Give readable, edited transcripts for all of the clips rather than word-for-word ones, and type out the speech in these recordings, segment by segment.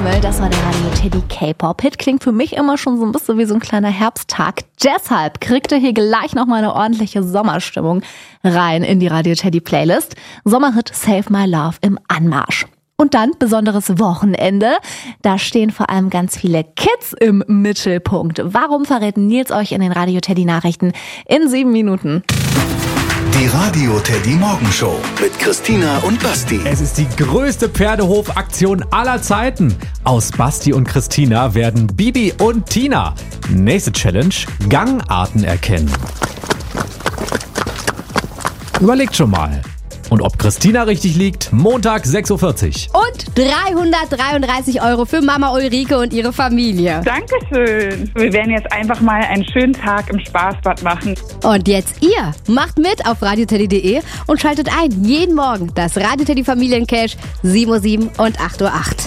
Trommel, das war der Radio Teddy K-Pop-Hit. Klingt für mich immer schon so ein bisschen wie so ein kleiner Herbsttag. Deshalb kriegt ihr hier gleich nochmal eine ordentliche Sommerstimmung rein in die Radio Teddy Playlist. Sommerhit Save My Love im Anmarsch. Und dann besonderes Wochenende. Da stehen vor allem ganz viele Kids im Mittelpunkt. Warum verrät Nils euch in den Radio Teddy Nachrichten in 7 Minuten? Die Radio Teddy Morgenshow mit Christina und Basti. Es ist die größte Pferdehofaktion aller Zeiten. Aus Basti und Christina werden Bibi und Tina. Nächste Challenge: Gangarten erkennen. Überlegt schon mal. Und ob Christina richtig liegt, Montag 6.40 Uhr. Und 333 € für Mama Ulrike und ihre Familie. Dankeschön. Wir werden jetzt einfach mal einen schönen Tag im Spaßbad machen. Und jetzt ihr macht mit auf radioteddy.de und schaltet ein jeden Morgen das Radio Teddy Familiencash 7.07 Uhr und 8.08 Uhr.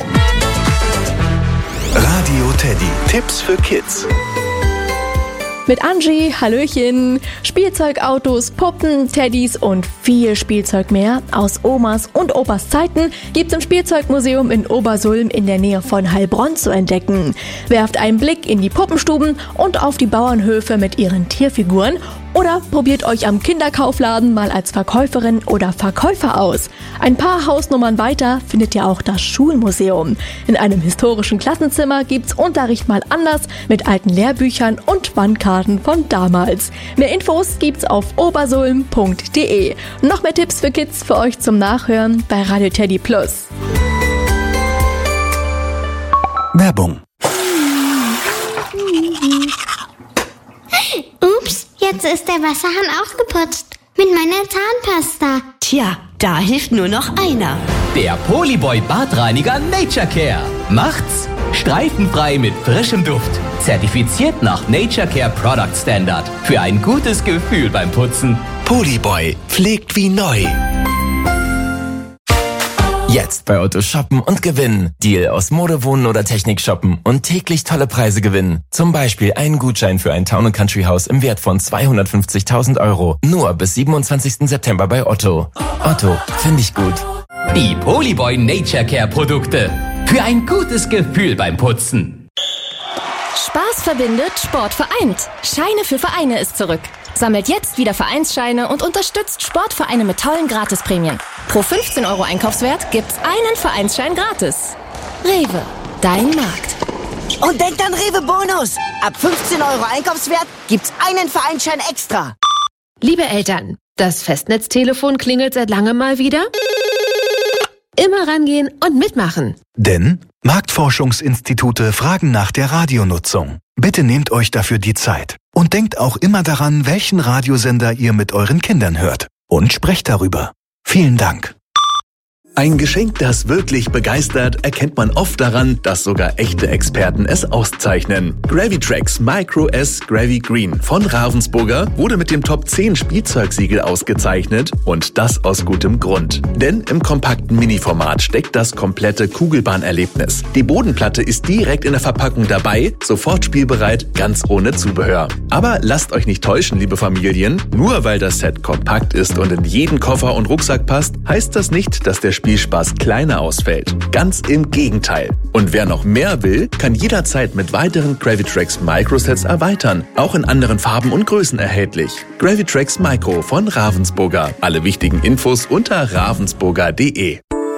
Radio Teddy. Tipps für Kids. Mit Angie, Hallöchen, Spielzeugautos, Puppen, Teddys und viel Spielzeug mehr aus Omas und Opas Zeiten gibt's im Spielzeugmuseum in Obersulm in der Nähe von Heilbronn zu entdecken. Werft einen Blick in die Puppenstuben und auf die Bauernhöfe mit ihren Tierfiguren oder probiert euch am Kinderkaufladen mal als Verkäuferin oder Verkäufer aus. Ein paar Hausnummern weiter findet ihr auch das Schulmuseum. In einem historischen Klassenzimmer gibt's Unterricht mal anders mit alten Lehrbüchern und Wandkarten von damals. Mehr Infos gibt's auf obersulm.de. Noch mehr Tipps für Kids für euch zum Nachhören bei Radio Teddy Plus. Werbung. Ups, jetzt ist der Wasserhahn ausgeputzt. Mit meiner Zahnpasta. Tja, da hilft nur noch einer. Der Polyboy Badreiniger Nature Care. Macht's streifenfrei mit frischem Duft. Zertifiziert nach Nature Care Product Standard. Für ein gutes Gefühl beim Putzen. Polyboy pflegt wie neu. Jetzt bei Otto shoppen und gewinnen. Deal aus Mode, Wohnen oder Technik shoppen und täglich tolle Preise gewinnen. Zum Beispiel einen Gutschein für ein Town & Country Haus im Wert von 250.000 €. Nur bis 27. September bei Otto. Otto, finde ich gut. Die Polyboy Nature Care Produkte. Für ein gutes Gefühl beim Putzen. Spaß verbindet, Sport vereint. Scheine für Vereine ist zurück. Sammelt jetzt wieder Vereinsscheine und unterstützt Sportvereine mit tollen Gratisprämien. Pro 15 € Einkaufswert gibt's einen Vereinsschein gratis. Rewe, dein Markt. Und denkt an Rewe Bonus. Ab 15 € Einkaufswert gibt's einen Vereinsschein extra. Liebe Eltern, das Festnetztelefon klingelt seit langem mal wieder. Immer rangehen und mitmachen. Denn Marktforschungsinstitute fragen nach der Radionutzung. Bitte nehmt euch dafür die Zeit. Und denkt auch immer daran, welchen Radiosender ihr mit euren Kindern hört. Und sprecht darüber. Vielen Dank. Ein Geschenk, das wirklich begeistert, erkennt man oft daran, dass sogar echte Experten es auszeichnen. Gravitrax Micro S Gravi Green von Ravensburger wurde mit dem Top 10 Spielzeugsiegel ausgezeichnet und das aus gutem Grund. Denn im kompakten Mini-Format steckt das komplette Kugelbahnerlebnis. Die Bodenplatte ist direkt in der Verpackung dabei, sofort spielbereit, ganz ohne Zubehör. Aber lasst euch nicht täuschen, liebe Familien, nur weil das Set kompakt ist und in jeden Koffer und Rucksack passt, heißt das nicht, dass der Spielspaß kleiner ausfällt. Ganz im Gegenteil. Und wer noch mehr will, kann jederzeit mit weiteren Gravitrax Microsets erweitern. Auch in anderen Farben und Größen erhältlich. Gravitrax Micro von Ravensburger. Alle wichtigen Infos unter ravensburger.de.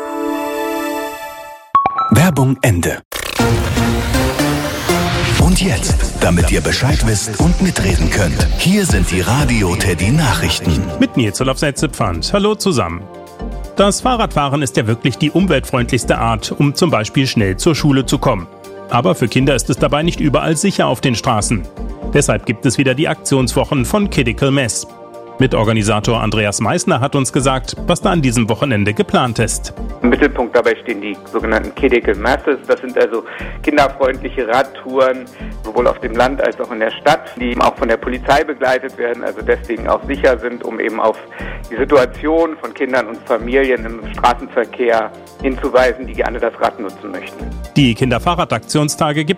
Werbung Ende. Und jetzt, damit ihr Bescheid wisst und mitreden könnt, hier sind die Radio Teddy Nachrichten. Mit Nils Olaf Setzepfand. Hallo zusammen. Das Fahrradfahren ist ja wirklich die umweltfreundlichste Art, um zum Beispiel schnell zur Schule zu kommen. Aber für Kinder ist es dabei nicht überall sicher auf den Straßen. Deshalb gibt es wieder die Aktionswochen von Kidical Mess. Mitorganisator Andreas Meissner hat uns gesagt, was da an diesem Wochenende geplant ist. Im Mittelpunkt dabei stehen die sogenannten Kidical Masses. Das sind also kinderfreundliche Radtouren, sowohl auf dem Land als auch in der Stadt, die auch von der Polizei begleitet werden, also deswegen auch sicher sind, um eben auf die Situation von Kindern und Familien im Straßenverkehr hinzuweisen, die gerne das Rad nutzen möchten. Die Kinderfahrradaktionstage gibt